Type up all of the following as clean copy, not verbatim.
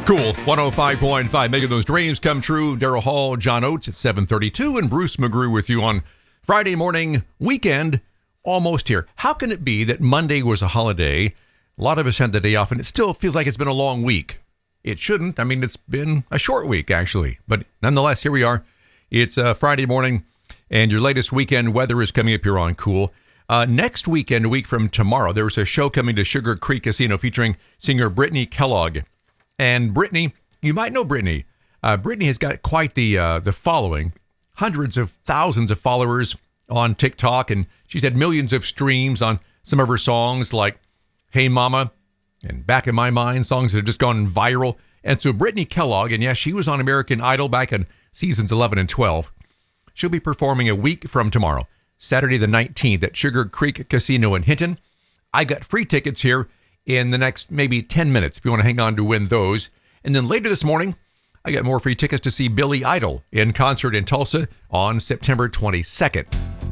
Cool. 105.5, making those dreams come true. Daryl Hall, John Oates at 7:32, and Bruce McGrew with you on Friday morning, weekend, almost here. How can it be that Monday was a holiday? A lot of us had the day off, and it still feels like it's been a long week. It shouldn't. I mean, it's been a short week, actually. But nonetheless, here we are. It's Friday morning, and your latest weekend weather is coming up here on Cool. Next weekend, a week from tomorrow, there's a show coming to Sugar Creek Casino featuring singer Brittany Kellogg. And Brittany, you might know Brittany. Brittany has got quite the following. Hundreds of thousands of followers on TikTok, and she's had millions of streams on some of her songs like Hey Mama and Back in My Mind, songs that have just gone viral. And so Brittany Kellogg, and yes, she was on American Idol back in seasons 11 and 12. She'll be performing a week from tomorrow, Saturday the 19th at Sugar Creek Casino in Hinton. I got free tickets here in the next maybe 10 minutes if you want to hang on to win those. And then later this morning, I got more free tickets to see Billy Idol in concert in Tulsa on September 22nd.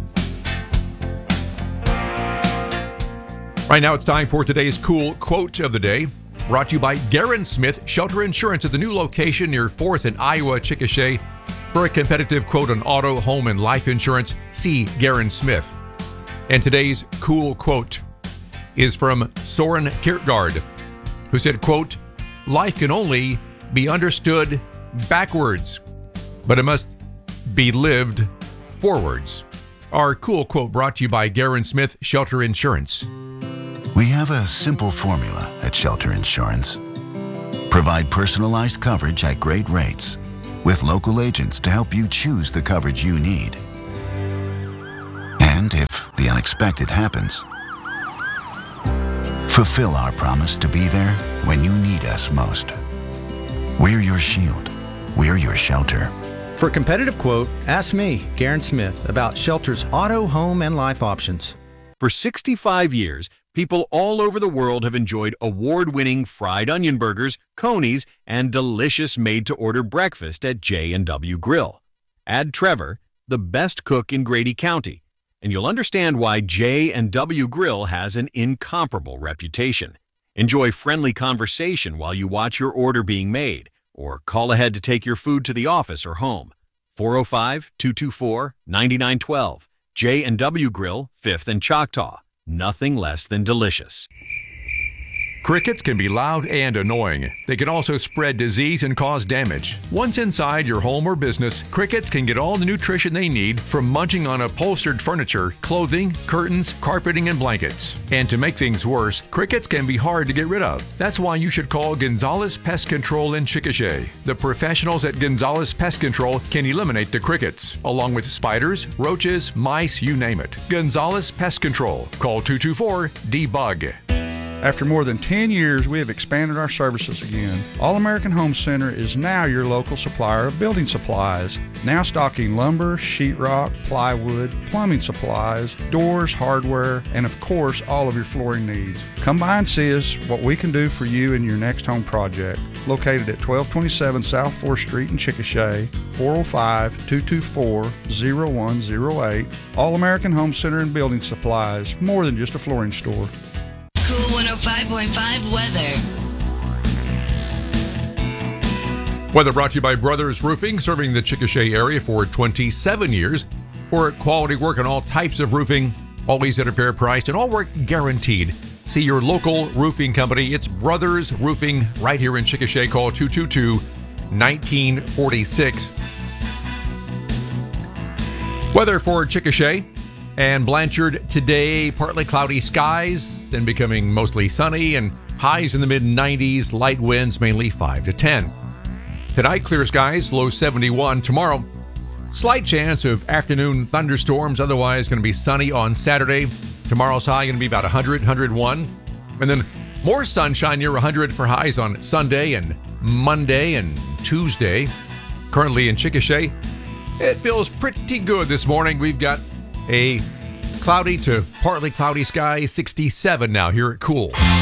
Right now, it's time for today's Cool Quote of the Day, brought to you by Garin Smith Shelter Insurance at the new location near 4th and Iowa Chickasha. For a competitive quote on auto, home, and life insurance, see Garin Smith. And today's Cool Quote is from Soren Kierkegaard, who said, quote, "Life can only be understood backwards, but it must be lived forwards." Our Cool Quote brought to you by Garin Smith Shelter Insurance. We have a simple formula at Shelter Insurance. Provide personalized coverage at great rates with local agents to help you choose the coverage you need. And if the unexpected happens, fulfill our promise to be there when you need us most. We're your shield. We're your shelter. For a competitive quote, ask me, Garin Smith, about Shelter's auto, home, and life options. For 65 years, people all over the world have enjoyed award-winning fried onion burgers, Coney's, and delicious made-to-order breakfast at J&W Grill. Add Trevor, the best cook in Grady County, and you'll understand why J&W Grill has an incomparable reputation. Enjoy friendly conversation while you watch your order being made, or call ahead to take your food to the office or home. 405-224-9912. J&W Grill, 5th and Choctaw. Nothing less than delicious. Crickets can be loud and annoying. They can also spread disease and cause damage. Once inside your home or business, crickets can get all the nutrition they need from munching on upholstered furniture, clothing, curtains, carpeting, and blankets. And to make things worse, crickets can be hard to get rid of. That's why you should call Gonzalez Pest Control in Chickasha. The professionals at Gonzalez Pest Control can eliminate the crickets, along with spiders, roaches, mice, you name it. Gonzalez Pest Control. Call 224-DBUG. After more than 10 years, we have expanded our services again. All-American Home Center is now your local supplier of building supplies, now stocking lumber, sheetrock, plywood, plumbing supplies, doors, hardware, and of course, all of your flooring needs. Come by and see us, what we can do for you in your next home project. Located at 1227 South 4th Street in Chickasha, 405-224-0108. All-American Home Center and Building Supplies, more than just a flooring store. Cool 105.5 weather. Weather brought to you by Brothers Roofing, serving the Chickasha area for 27 years. For quality work on all types of roofing, always at a fair price, and all work guaranteed. See your local roofing company. It's Brothers Roofing right here in Chickasha. Call 222-1946. Weather for Chickasha and Blanchard today, partly cloudy skies, then becoming mostly sunny, and highs in the mid-90s, light winds mainly 5 to 10. Tonight, clear skies, low 71. Tomorrow, slight chance of afternoon thunderstorms, otherwise going to be sunny on Saturday. Tomorrow's high going to be about 100, 101. And then more sunshine near 100 for highs on Sunday and Monday and Tuesday. Currently in Chickasha, it feels pretty good this morning. We've got a cloudy to partly cloudy sky, 67 now here at Cool.